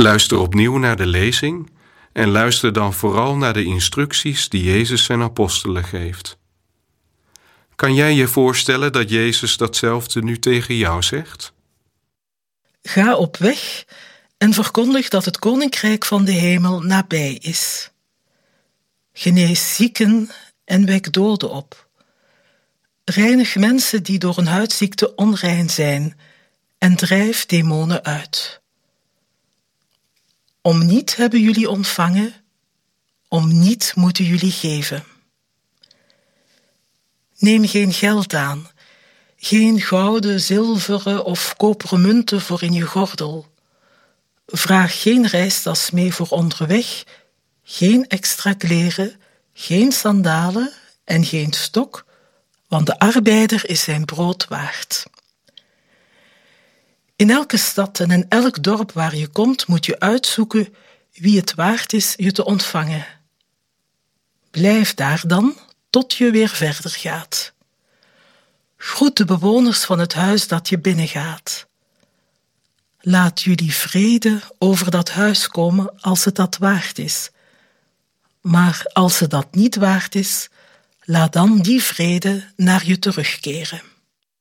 Luister opnieuw naar de lezing en luister dan vooral naar de instructies die Jezus zijn apostelen geeft. Kan jij je voorstellen dat Jezus datzelfde nu tegen jou zegt? Ga op weg en verkondig dat het koninkrijk van de hemel nabij is. Genees zieken en wek doden op. Reinig mensen die door een huidziekte onrein zijn en drijf demonen uit. Om niet hebben jullie ontvangen, om niet moeten jullie geven. Neem geen geld aan, geen gouden, zilveren of koperen munten voor in je gordel. Vraag geen reistas mee voor onderweg, geen extra kleren, geen sandalen en geen stok, want de arbeider is zijn brood waard. In elke stad en in elk dorp waar je komt, moet je uitzoeken wie het waard is je te ontvangen. Blijf daar dan tot je weer verder gaat. Groet de bewoners van het huis dat je binnengaat. Laat jullie vrede over dat huis komen als het dat waard is. Maar als het dat niet waard is, laat dan die vrede naar je terugkeren.